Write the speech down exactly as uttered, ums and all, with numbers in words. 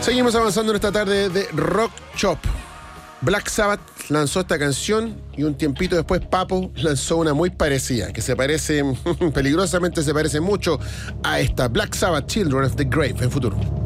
Seguimos avanzando en esta tarde de Rock Shop. Black Sabbath lanzó esta canción y un tiempito después Papo lanzó una muy parecida, que se parece, peligrosamente se parece mucho a esta. Black Sabbath, Children of the Grave, en futuro.